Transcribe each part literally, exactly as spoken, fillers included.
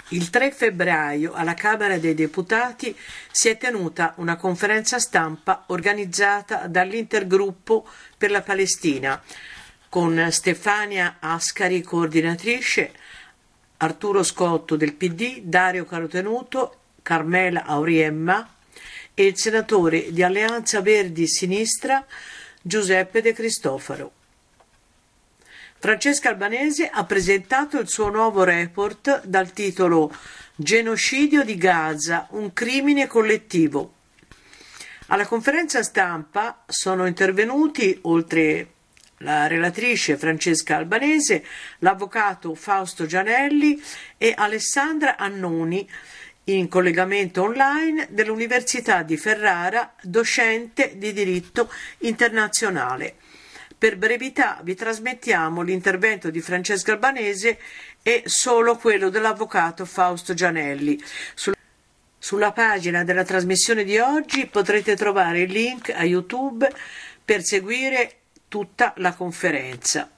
Il tre febbraio alla Camera dei Deputati si è tenuta una conferenza stampa organizzata dall'Intergruppo per la Palestina, con Stefania Ascari coordinatrice, Arturo Scotto del P D, Dario Carotenuto, Carmela Auriemma e il senatore di Alleanza Verdi Sinistra Giuseppe De Cristofaro. Francesca Albanese ha presentato il suo nuovo report dal titolo Genocidio di Gaza, un crimine collettivo. Alla conferenza stampa sono intervenuti, oltre la relatrice Francesca Albanese, l'avvocato Fausto Gianelli e Alessandra Annoni, in collegamento online dell'Università di Ferrara, docente di diritto internazionale. Per brevità vi trasmettiamo l'intervento di Francesca Albanese e solo quello dell'avvocato Fausto Gianelli. Sulla pagina della trasmissione di oggi potrete trovare il link a YouTube per seguire tutta la conferenza.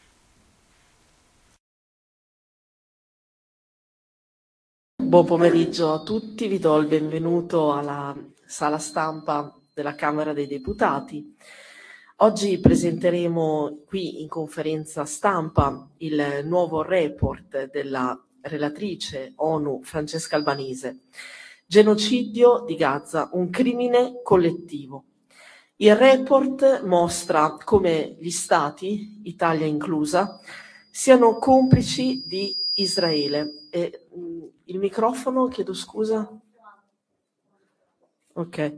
Buon pomeriggio a tutti, vi do il benvenuto alla sala stampa della Camera dei Deputati. Oggi presenteremo qui in conferenza stampa il nuovo report della relatrice ONU Francesca Albanese, Genocidio di Gaza, un crimine collettivo. Il report mostra come gli Stati, Italia inclusa, siano complici di Israele. E, mh, il microfono, chiedo scusa. Ok.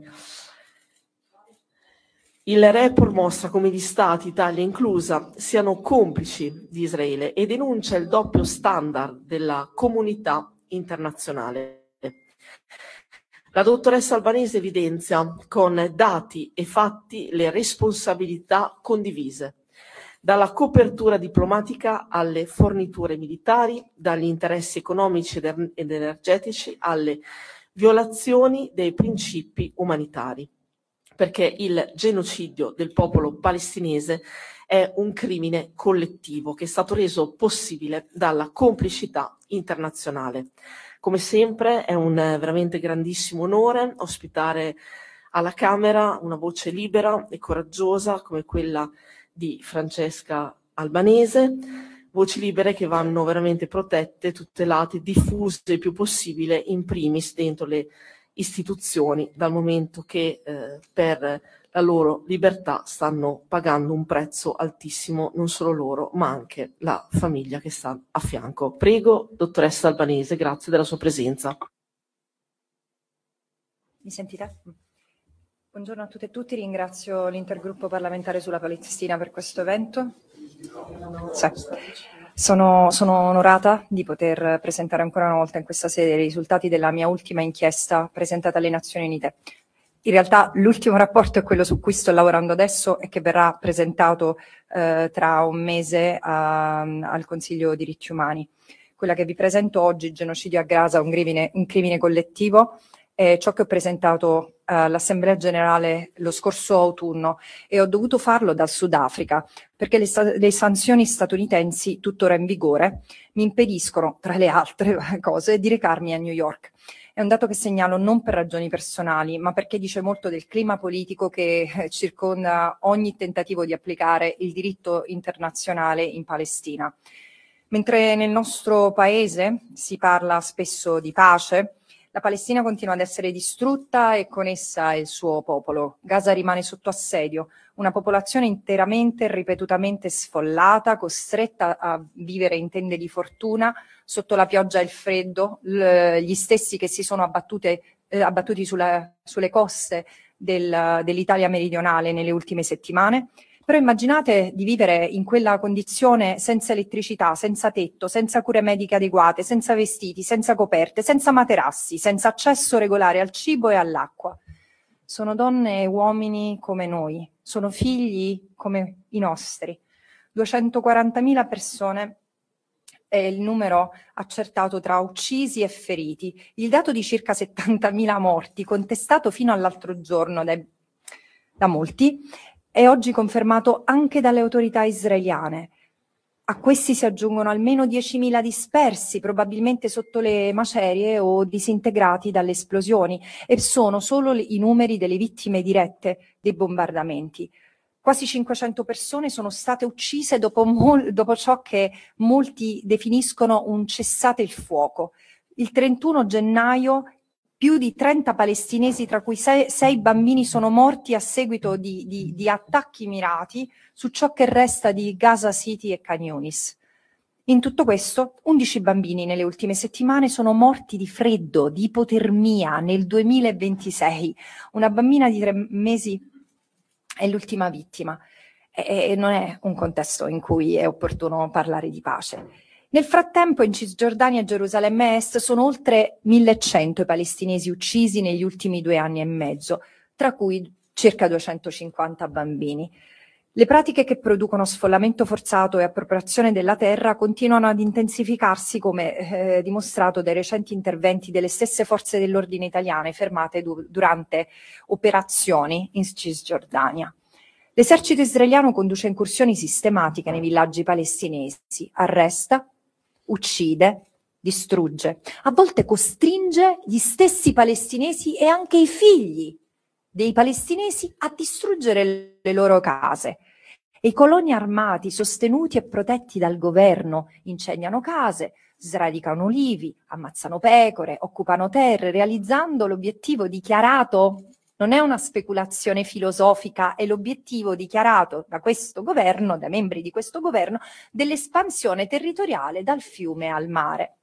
Il report mostra come gli Stati, Italia inclusa, siano complici di Israele e denuncia il doppio standard della comunità internazionale. La dottoressa Albanese evidenzia con dati e fatti le responsabilità condivise, dalla copertura diplomatica alle forniture militari, dagli interessi economici ed energetici alle violazioni dei principi umanitari, perché il genocidio del popolo palestinese è un crimine collettivo che è stato reso possibile dalla complicità internazionale. Come sempre è un veramente grandissimo onore ospitare alla Camera una voce libera e coraggiosa come quella di Francesca Albanese, voci libere che vanno veramente protette, tutelate, diffuse il più possibile, in primis dentro le istituzioni, dal momento che eh, per la loro libertà stanno pagando un prezzo altissimo, non solo loro, ma anche la famiglia che sta a fianco. Prego, dottoressa Albanese, grazie della sua presenza. Mi sentite? Buongiorno a tutte e tutti, ringrazio l'Intergruppo parlamentare sulla Palestina per questo evento. Sì. Sono, sono onorata di poter presentare ancora una volta in questa sede i risultati della mia ultima inchiesta presentata alle Nazioni Unite. In realtà l'ultimo rapporto è quello su cui sto lavorando adesso e che verrà presentato eh, tra un mese a, al Consiglio diritti umani. Quella che vi presento oggi, genocidio a Gaza, un crimine, un crimine collettivo, è ciò che ho presentato all'Assemblea Generale lo scorso autunno e ho dovuto farlo dal Sudafrica perché le, le sanzioni statunitensi tuttora in vigore mi impediscono, tra le altre cose, di recarmi a New York. È un dato che segnalo non per ragioni personali, ma perché dice molto del clima politico che eh, circonda ogni tentativo di applicare il diritto internazionale in Palestina. Mentre nel nostro paese si parla spesso di pace, la Palestina continua ad essere distrutta e con essa il suo popolo. Gaza rimane sotto assedio, una popolazione interamente e ripetutamente sfollata, costretta a vivere in tende di fortuna, sotto la pioggia e il freddo, l- gli stessi che si sono abbattute, eh, abbattuti sulla, sulle coste del, dell'Italia meridionale nelle ultime settimane. Però immaginate di vivere in quella condizione senza elettricità, senza tetto, senza cure mediche adeguate, senza vestiti, senza coperte, senza materassi, senza accesso regolare al cibo e all'acqua. Sono donne e uomini come noi, sono figli come i nostri. duecentoquarantamila persone è il numero accertato tra uccisi e feriti. Il dato di circa settantamila morti, contestato fino all'altro giorno dai, da molti, è oggi confermato anche dalle autorità israeliane. A questi si aggiungono almeno diecimila dispersi, probabilmente sotto le macerie o disintegrati dalle esplosioni, e sono solo i numeri delle vittime dirette dei bombardamenti. Quasi cinquecento persone sono state uccise dopo, dopo ciò che molti definiscono un cessate il fuoco. Il trentuno gennaio più di trenta palestinesi, tra cui sei, sei bambini, sono morti a seguito di, di, di attacchi mirati su ciò che resta di Gaza City e Khan Yunis. In tutto questo, undici bambini nelle ultime settimane sono morti di freddo, di ipotermia nel duemilaventisei. Una bambina di tre mesi è l'ultima vittima, e, e non è un contesto in cui è opportuno parlare di pace. Nel frattempo in Cisgiordania e Gerusalemme Est sono oltre millecento i palestinesi uccisi negli ultimi due anni e mezzo, tra cui circa duecentocinquanta bambini. Le pratiche che producono sfollamento forzato e appropriazione della terra continuano ad intensificarsi, come eh, dimostrato dai recenti interventi delle stesse forze dell'ordine italiane fermate du- durante operazioni in Cisgiordania. L'esercito israeliano conduce incursioni sistematiche nei villaggi palestinesi, arresta, uccide, distrugge, a volte costringe gli stessi palestinesi e anche i figli dei palestinesi a distruggere le loro case. E i coloni armati, sostenuti e protetti dal governo, incendiano case, sradicano ulivi, ammazzano pecore, occupano terre, realizzando l'obiettivo dichiarato, non è una speculazione filosofica, è l'obiettivo dichiarato da questo governo, dai membri di questo governo, dell'espansione territoriale dal fiume al mare.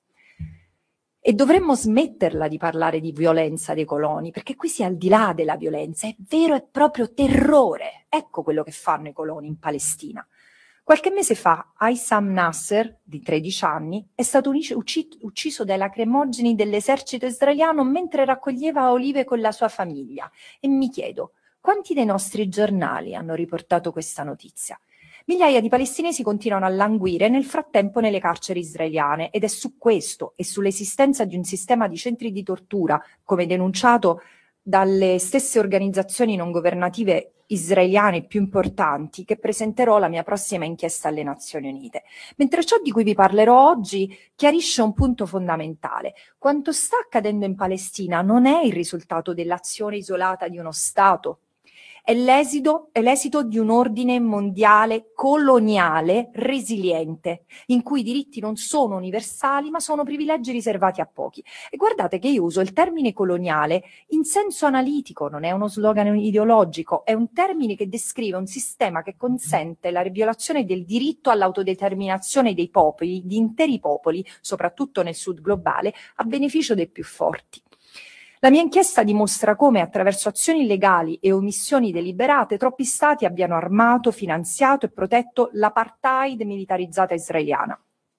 E dovremmo smetterla di parlare di violenza dei coloni, perché qui si è al di là della violenza, è vero e proprio terrore. Ecco quello che fanno i coloni in Palestina. Qualche mese fa Aissam Nasser, di tredici anni, è stato ucciso dai lacrimogeni dell'esercito israeliano mentre raccoglieva olive con la sua famiglia. E mi chiedo, quanti dei nostri giornali hanno riportato questa notizia? Migliaia di palestinesi continuano a languire nel frattempo nelle carceri israeliane, ed è su questo e sull'esistenza di un sistema di centri di tortura, come denunciato dalle stesse organizzazioni non governative israeliane più importanti, che presenterò la mia prossima inchiesta alle Nazioni Unite. Mentre ciò di cui vi parlerò oggi chiarisce un punto fondamentale. Quanto sta accadendo in Palestina non è il risultato dell'azione isolata di uno Stato, è l'esito, è l'esito di un ordine mondiale coloniale resiliente, in cui i diritti non sono universali ma sono privilegi riservati a pochi. E guardate che io uso il termine coloniale in senso analitico, non è uno slogan ideologico, è un termine che descrive un sistema che consente la violazione del diritto all'autodeterminazione dei popoli, di interi popoli, soprattutto nel sud globale, a beneficio dei più forti. La mia inchiesta dimostra come, attraverso azioni illegali e omissioni deliberate, troppi stati abbiano armato, finanziato e protetto l'apartheid militarizzata israeliana,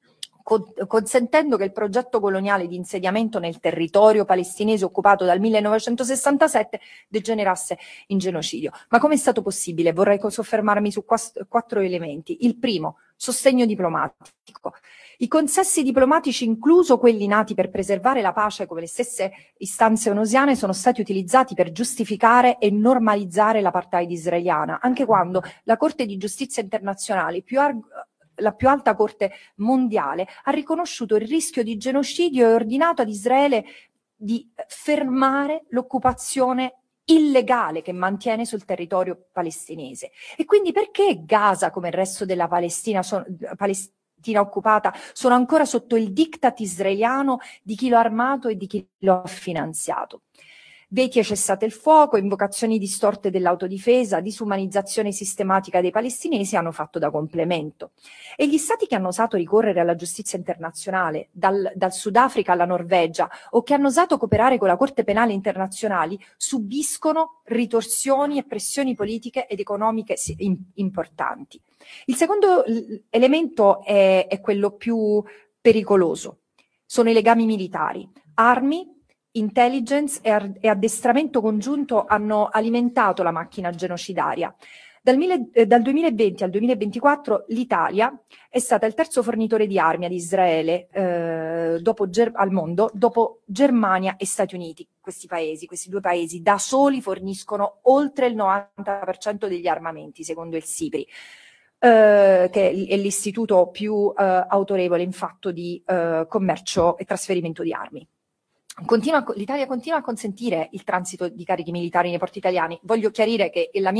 consentendo che il progetto coloniale di insediamento nel territorio palestinese occupato dal millenovecentosessantasette degenerasse in genocidio. Ma come è stato possibile? Vorrei soffermarmi su quattro elementi. Il primo, sostegno diplomatico. I consessi diplomatici, incluso quelli nati per preservare la pace come le stesse istanze onosiane, sono stati utilizzati per giustificare e normalizzare l'apartheid israeliana, anche quando la Corte di Giustizia Internazionale, più la più alta corte mondiale, ha riconosciuto il rischio di genocidio e ordinato ad Israele di fermare l'occupazione illegale che mantiene sul territorio palestinese. E quindi perché Gaza, come il resto della Palestina, sono, Palestina occupata, sono ancora sotto il diktat israeliano di chi lo ha armato e di chi lo ha finanziato? Veti e cessate il fuoco, invocazioni distorte dell'autodifesa, disumanizzazione sistematica dei palestinesi hanno fatto da complemento. E gli stati che hanno osato ricorrere alla giustizia internazionale, dal, dal Sudafrica alla Norvegia, o che hanno osato cooperare con la Corte Penale Internazionale, subiscono ritorsioni e pressioni politiche ed economiche importanti. Il secondo elemento è, è quello più pericoloso. Sono i legami militari. Armi, intelligence e addestramento congiunto hanno alimentato la macchina genocidaria. Dal, mille, eh, dal duemilaventi al duemilaventiquattro l'Italia è stata il terzo fornitore di armi ad Israele eh, dopo Ger- al mondo, dopo Germania e Stati Uniti. Questi paesi, questi due paesi da soli forniscono oltre il novanta per cento degli armamenti, secondo il SIPRI. eh, che è l'istituto più eh, autorevole in fatto di eh, commercio e trasferimento di armi. Continua, l'Italia continua a consentire il transito di carichi militari nei porti italiani. Voglio chiarire che la mia